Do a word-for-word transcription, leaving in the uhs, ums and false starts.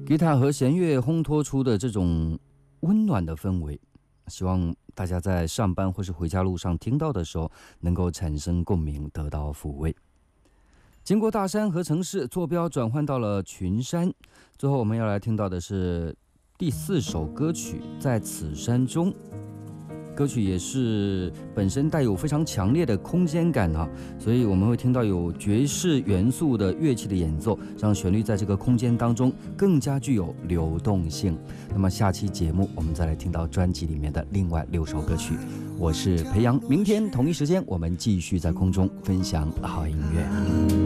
吉他和弦乐烘托出的这种温暖的氛围，希望大家在上班或是回家路上听到的时候，能够产生共鸣，得到抚慰。经过大山和城市，坐标转换到了群山。最后我们要来听到的是第四首歌曲《在此山中》。歌曲也是本身带有非常强烈的空间感啊，所以我们会听到有爵士元素的乐器的演奏，让旋律在这个空间当中更加具有流动性。那么下期节目我们再来听到专辑里面的另外六首歌曲。我是培阳，明天同一时间我们继续在空中分享好音乐。